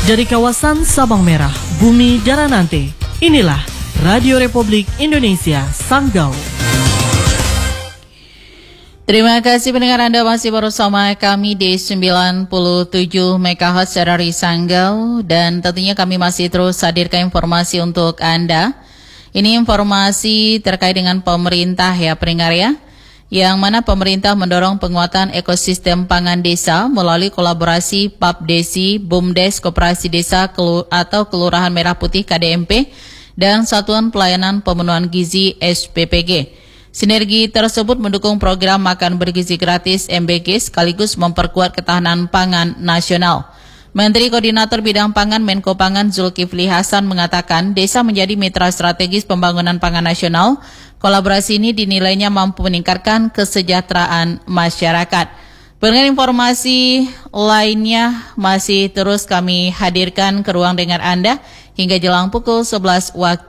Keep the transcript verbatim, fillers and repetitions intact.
Dari kawasan Sabang Merah, Bumi Daranante, inilah Radio Republik Indonesia Sanggau. Terima kasih pendengar Anda masih bersama kami di sembilan puluh tujuh megahertz dari Sanggau, dan tentunya kami masih terus hadirkan informasi untuk Anda. Ini informasi terkait dengan pemerintah ya pendengar ya, yang mana pemerintah mendorong penguatan ekosistem pangan desa melalui kolaborasi Papdesi, BUMDes, Koperasi Desa atau Kelurahan Merah Putih K D M P, dan Satuan Pelayanan Pemenuhan Gizi S P P G. Sinergi tersebut mendukung program makan bergizi gratis M B G sekaligus memperkuat ketahanan pangan nasional. Menteri Koordinator Bidang Pangan Menko Pangan Zulkifli Hasan mengatakan desa menjadi mitra strategis pembangunan pangan nasional. Kolaborasi ini dinilainya mampu meningkatkan kesejahteraan masyarakat. Dengan informasi lainnya masih terus kami hadirkan ke ruang dengar Anda hingga jelang pukul sebelas waktu